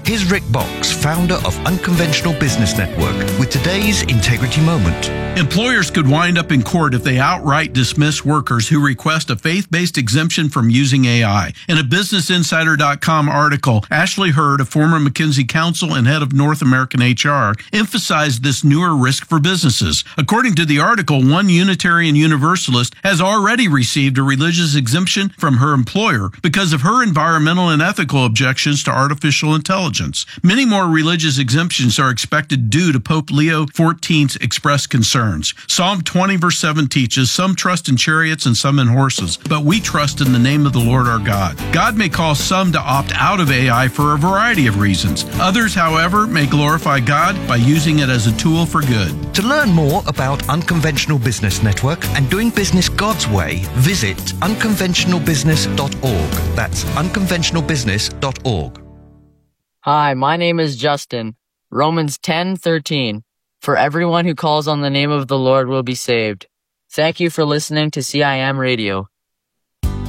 Here's Rick Box, founder of Unconventional Business Network, with today's Integrity Moment. Employers could wind up in court if they outright dismiss workers who request a faith-based exemption from using AI. In a BusinessInsider.com article, Ashley Hurd, a former McKinsey counsel and head of North American HR, emphasized this newer risk for businesses. According to the article, one Unitarian Universalist has already received a religious exemption from her employer because of her environmental and ethical objections to artificial intelligence. Many more religious exemptions are expected due to Pope Leo XIV's expressed concerns. Psalm 20 verse 7 teaches, "Some trust in chariots and some in horses, but we trust in the name of the Lord our God." God may cause some to opt out of AI for a variety of reasons. Others, however, may glorify God by using it as a tool for good. To learn more about Unconventional Business Network and doing business God's way, visit unconventionalbusiness.org. That's unconventionalbusiness.org. Hi, my name is Justin. Romans 10:13. For everyone who calls on the name of the Lord will be saved. Thank you for listening to CIM Radio.